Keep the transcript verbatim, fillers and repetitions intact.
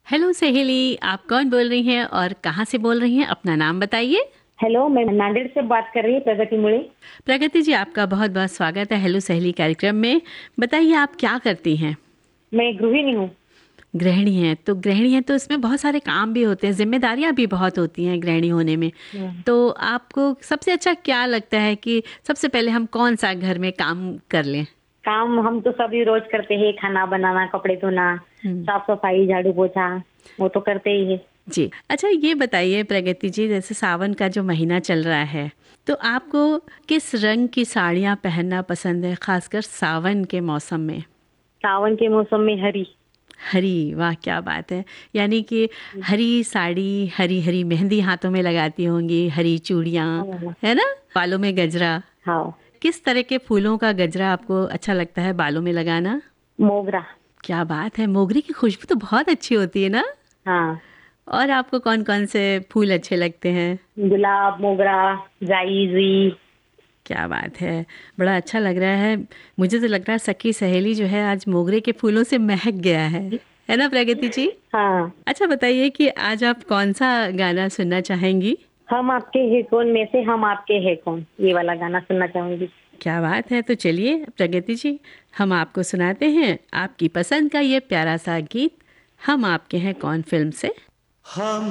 Hello सहेली, आप कौन बोल रही हैं और कहाँ से बोल रही हैं? अपना नाम बताइए। हेलो, मैं नांदेड़ से बात कर रही हूँ, प्रगति मुड़े। प्रगति जी, आपका बहुत बहुत स्वागत है हेलो सहेली कार्यक्रम में। बताइए, आप क्या करती हैं? मैं गृहिणी हूँ। गृहिणी हैं, तो गृहिणी हैं तो इसमें बहुत सारे काम भी होते हैं, जिम्मेदारियां भी बहुत होती हैं गृहिणी होने में। हम्म। तो आपको सबसे अच्छा क्या लगता है कि सबसे पहले हम कौन सा घर में काम कर लें? काम हम तो सभी रोज करते हैं, खाना बनाना, कपड़े धोना, हम्म। साफ सफाई, झाड़ू पोछा, वो तो करते ही है। जी, अच्छा ये बताइए प्रगति जी, जैसे सावन का जो महीना चल रहा है, तो आपको किस रंग की साड़ियाँ पहनना पसंद है, खासकर सावन के मौसम में? सावन के मौसम में हरी। हरी, वाह क्या बात है। यानी कि हरी साड़ी, हरी हरी मेहंदी हाथों में लगाती होंगी, हरी चूड़ियाँ, हाँ। है ना? बालों में गजरा। हाँ। किस तरह के फूलों का गजरा आपको अच्छा लगता है बालों में लगाना? मोगरा। क्या बात है, मोगरे की खुशबू तो बहुत अच्छी होती है ना? हाँ। और आपको कौन कौन से फूल अच्छे लगते हैं? गुलाब, मोगरा, जाई, जुई। क्या बात है, बड़ा अच्छा लग रहा है। मुझे तो लग रहा है सखी सहेली जो है आज मोगरे के फूलों से महक गया है है ना प्रगति जी? हाँ। अच्छा बताइए कि आज आप कौन सा गाना सुनना चाहेंगी? हम आपके है कौन में से हम आपके है कौन, ये वाला गाना सुनना चाहूंगी। क्या बात है, तो चलिए प्रगति जी, हम आपको सुनाते हैं आपकी पसंद का ये प्यारा सा गीत, हम आपके हैं कौन फिल्म से। हम